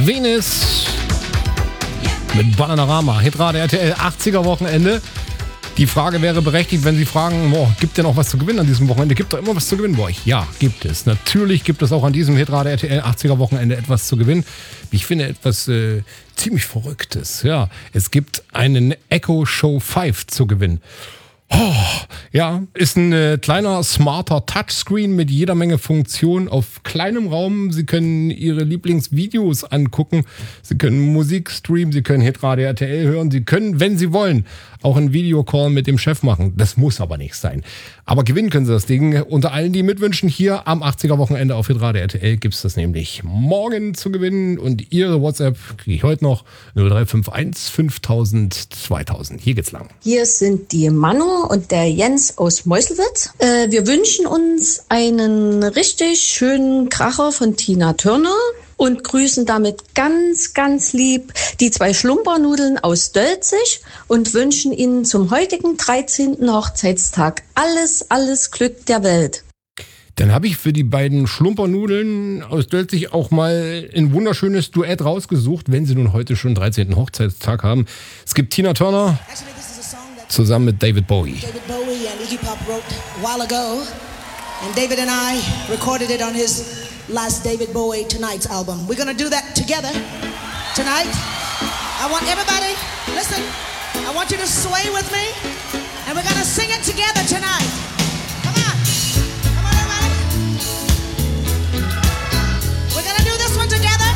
Venus mit Bananarama, Hitradio RTL 80er Wochenende. Die Frage wäre berechtigt, wenn Sie fragen, gibt denn auch was zu gewinnen an diesem Wochenende? Gibt doch immer was zu gewinnen bei euch? Ja, gibt es. Natürlich gibt es auch an diesem Hitradio RTL 80er Wochenende etwas zu gewinnen. Ich finde etwas ziemlich Verrücktes. Ja, es gibt einen Echo Show 5 zu gewinnen. Oh, ja, ist ein kleiner, smarter Touchscreen mit jeder Menge Funktionen auf kleinem Raum. Sie können Ihre Lieblingsvideos angucken. Sie können Musik streamen, Sie können Hitradio RTL hören. Sie können, wenn Sie wollen, auch einen Videocall mit dem Chef machen. Das muss aber nicht sein. Aber gewinnen können Sie das Ding. Unter allen, die mitwünschen, hier am 80er Wochenende auf Hitradio RTL gibt es das nämlich morgen zu gewinnen. Und Ihre WhatsApp kriege ich heute noch 0351 5000 2000. Hier geht's lang. Hier sind die Manu und der Jens aus Meuselwitz. Wir wünschen uns einen richtig schönen Kracher von Tina Turner und grüßen damit ganz, ganz lieb die 2 Schlumpernudeln aus Dölzig und wünschen Ihnen zum heutigen 13. Hochzeitstag alles Glück der Welt. Dann habe ich für die beiden Schlumpernudeln aus Dölzig auch mal ein wunderschönes Duett rausgesucht, wenn sie nun heute schon 13. Hochzeitstag haben. Es gibt Tina Turner zusammen mit David Bowie. David Bowie and Iggy Pop wrote a while ago, and David and I recorded it on his last David Bowie Tonight's album. We're gonna do that together tonight. I want everybody, listen, I want you to sway with me, and we're gonna sing it together tonight. Come on everybody. We're gonna do this one together.